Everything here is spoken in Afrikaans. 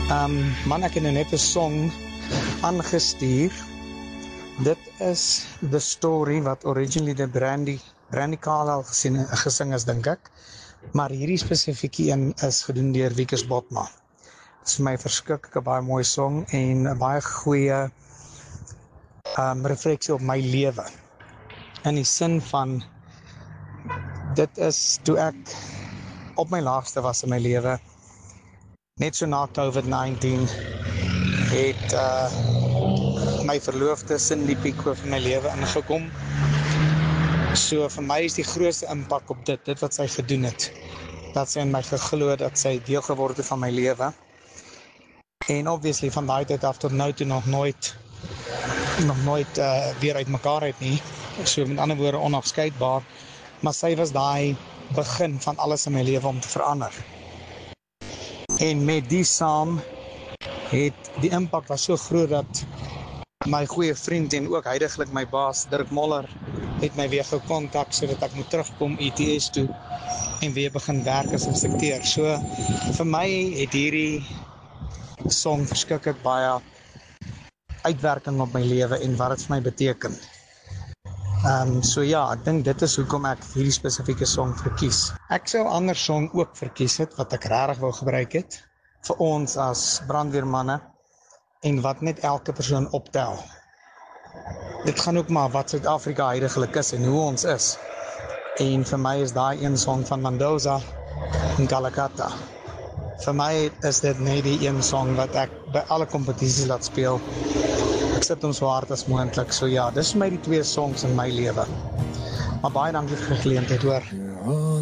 Man, ek het nou net 'n song aangestuur. Dit is The Story wat originally de Brandy Carlisle gesing is, dink ek. Maar hierdie spesifieke een is gedoen deur Wikus Botma. Dit is vir my verskriklik 'n baie mooi song en 'n baie goeie refleksie op my lewe. In die sin van, dit is toe ek op my laagste was in my lewe, net so na COVID-19, het my verloofde Cindy Pico in my lewe ingekom. So vir my is die grootste impak op dit wat sy gedoen het. Dat sy in my geglo, dat sy deel geword het van my lewe. En obviously van daai tyd af tot nou toe nog nooit weer uit mekaar uit nie. So met ander woorde onafskeidbaar. Maar sy was daai begin van alles in my lewe om te verander. En met die saam het die impak was so groot dat my goeie vriend en ook huidiglik my baas Dirk Moller het my weer gekontak sodat ek moet terugkom ETS toe en weer begin werk as instrukteur. So vir my het hierdie song verskriklik baie uitwerking op my lewe en wat dit vir my beteken. So ja, ek dink dit is hoekom ek hierdie spesifieke song verkies. Ek sou 'n ander song ook verkies het wat ek regtig wou gebruik het vir ons as brandweermanne en wat net elke persoon optel. Dit gaan ook maar wat Suid-Afrika huidigelik is en hoe ons is. En vir my is daai een song van Mendoza en Kalakata. Vir my is dit net die een song wat ek by alle kompetisies laat speel. Ek sit hom so hard as moontlik. So ja, dis vir my die twee songs in my lewe. Maar baie dankie vir die geleentheid, hoor.